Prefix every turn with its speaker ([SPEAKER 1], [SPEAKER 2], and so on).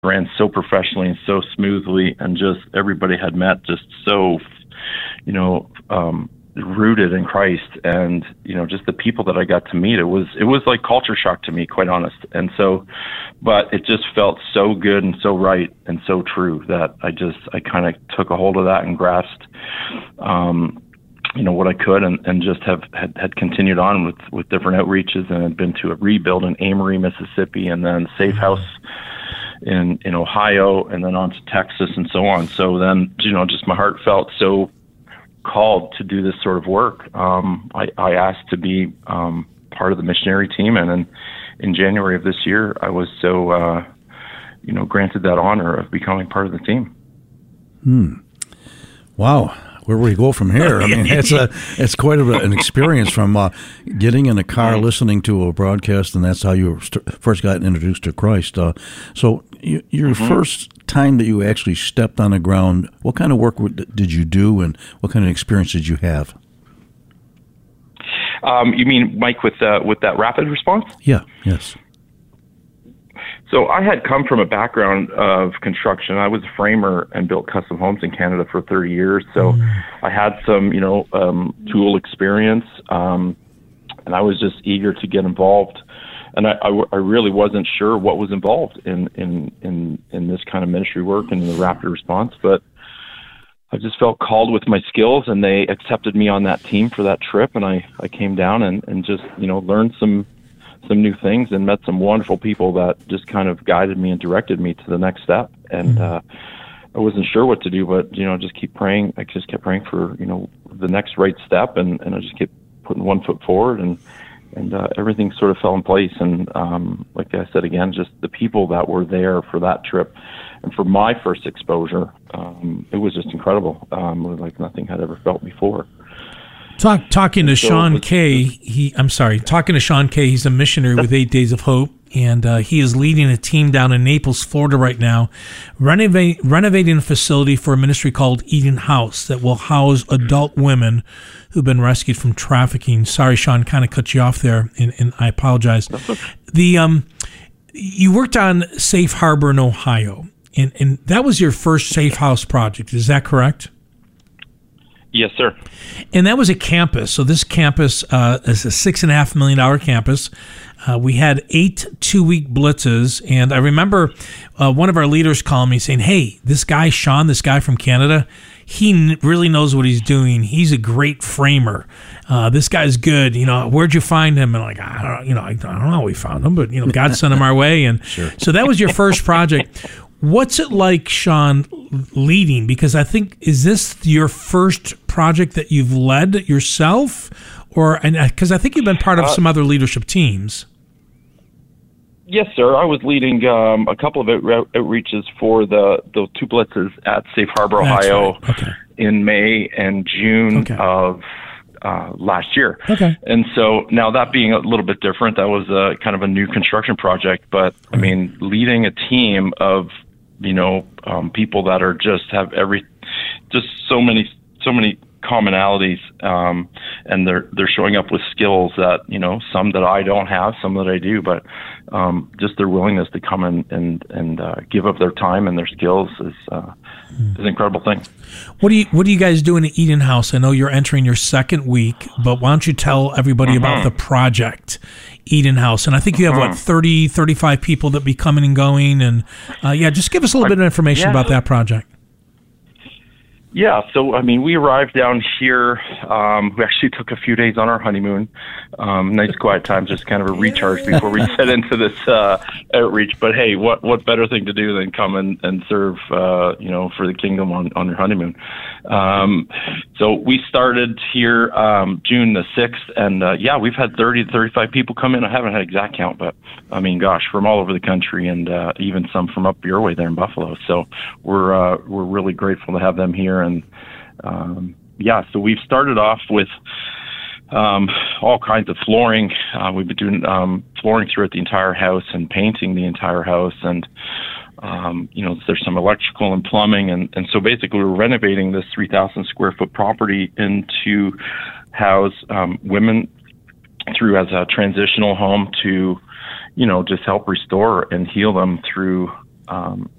[SPEAKER 1] ran so professionally and so smoothly, and just everybody had met just so, rooted in Christ, and just the people that I got to meet. It was like culture shock to me, quite honest. And so, but it just felt so good and so right and so true that I kind of took a hold of that and grasped, what I could, and just had continued on with different outreaches, and had been to a rebuild in Amory, Mississippi, and then Safe House in Ohio, and then on to Texas and so on. So then, just my heart felt so called to do this sort of work. I asked to be part of the missionary team, and then in January of this year, I was so, granted that honor of becoming part of the team.
[SPEAKER 2] Wow. Where do we go from here? I mean, it's quite an experience from getting in a car, listening to a broadcast, and that's how you first got introduced to Christ. So your first time that you actually stepped on the ground, what kind of work did you do, and what kind of experience did you have?
[SPEAKER 1] You mean, Mike, with that rapid response?
[SPEAKER 2] Yeah. Yes.
[SPEAKER 1] So I had come from a background of construction. I was a framer and built custom homes in Canada for 30 years. So I had some, tool experience, and I was just eager to get involved. And I really wasn't sure what was involved in this kind of ministry work and in the rapid response, but I just felt called with my skills, and they accepted me on that team for that trip. And I came down and just, learned some new things and met some wonderful people that just kind of guided me and directed me to the next step. And I wasn't sure what to do, but just keep praying. I just kept praying for the next right step, and I just kept putting one foot forward, and everything sort of fell in place. And like I said again, just the people that were there for that trip and for my first exposure, it was just incredible, like nothing I'd ever felt before.
[SPEAKER 3] Talking to Sean Kay, he's a missionary with 8 Days of Hope, and he is leading a team down in Naples, Florida right now, renovating a facility for a ministry called Eden House that will house adult women who've been rescued from trafficking. Sorry, Sean, kind of cut you off there, and I apologize. You worked on Safe Harbor in Ohio, and that was your first Safe House project. Is that correct?
[SPEAKER 1] Yes, sir.
[SPEAKER 3] And that was a campus. So this campus is a $6.5 million campus. We had 8 2-week blitzes. And I remember one of our leaders calling me saying, hey, this guy, Sean, this guy from Canada, he really knows what he's doing. He's a great framer. This guy's good. Where'd you find him? And I don't know how we found him, but God sent him our way. And
[SPEAKER 2] sure.
[SPEAKER 3] So that was your first project. What's it like, Sean, leading? Because I think, is this your first project that you've led yourself? Because I think you've been part of some other leadership teams.
[SPEAKER 1] Yes, sir. I was leading a couple of outreaches for the 2 blitzes at Safe Harbor, Ohio, in May and June of last year.
[SPEAKER 3] Okay.
[SPEAKER 1] And so now, that being a little bit different, that was kind of a new construction project. But I mean, leading a team of people that are just so many commonalities, and they're showing up with skills that some that I don't have, some that I do, but just their willingness to come and give up their time and their skills is an incredible thing.
[SPEAKER 3] What do you guys do in the Eden House? I know you're entering your second week, but why don't you tell everybody about the project Eden House? And I think you have 30, 35 people that be coming and going, and just give us a little bit of information about that project.
[SPEAKER 1] Yeah, so I mean, we arrived down here. We actually took a few days on our honeymoon. Nice quiet time, just kind of a recharge before we set into this outreach. But hey, what better thing to do than come and serve, for the kingdom on your honeymoon? So we started here June the 6th, and we've had 30 to 35 people come in. I haven't had exact count, but I mean, gosh, from all over the country, and even some from up your way there in Buffalo. So we're really grateful to have them here. And so we've started off with all kinds of flooring. We've been doing flooring throughout the entire house and painting the entire house, and there's some electrical and plumbing, and so basically we're renovating this 3,000 square foot property into house women through as a transitional home to just help restore and heal them through